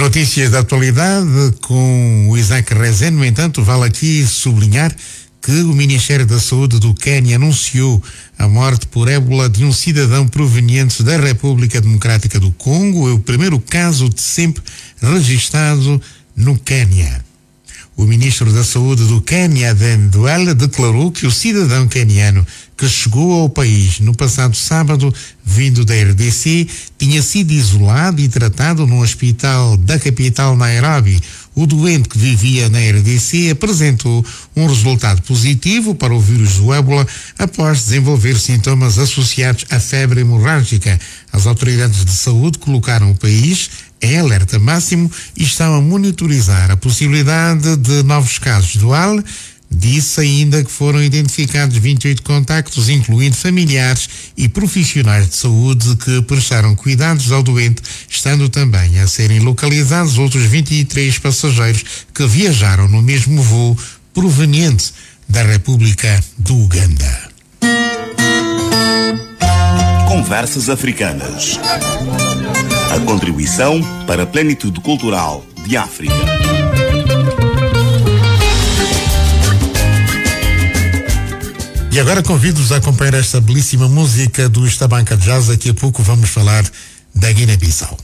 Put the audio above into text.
Notícias da atualidade com o Isaac Rezende. No entanto, vale aqui sublinhar que o Ministério da Saúde do Quênia anunciou a morte por ébola de um cidadão proveniente da República Democrática do Congo. É o primeiro caso de sempre registrado no Quênia. O ministro da Saúde do Quênia, Aden Duale, declarou que o cidadão queniano que chegou ao país no passado sábado, vindo da RDC, tinha sido isolado e tratado num hospital da capital Nairobi. O doente que vivia na RDC apresentou um resultado positivo para o vírus do ébola após desenvolver sintomas associados à febre hemorrágica. As autoridades de saúde colocaram o país em alerta máximo e estão a monitorizar a possibilidade de novos casos do AL. Disse ainda que foram identificados 28 contactos, incluindo familiares e profissionais de saúde que prestaram cuidados ao doente, estando também a serem localizados outros 23 passageiros que viajaram no mesmo voo proveniente da República do Uganda. Conversas Africanas. A contribuição para a plenitude cultural de África. E agora convido-os a acompanhar esta belíssima música do Estabanca Jazz. Daqui a pouco vamos falar da Guiné-Bissau.